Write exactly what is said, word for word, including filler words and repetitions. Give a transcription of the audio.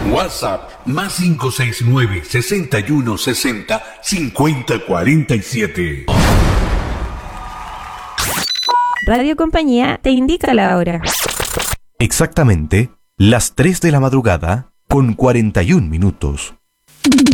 WhatsApp más cinco seis nueve, seis uno seis cero, cinco cero cuatro siete. Radio Compañía te indica la hora. Exactamente las tres de la madrugada con cuarenta y un minutos.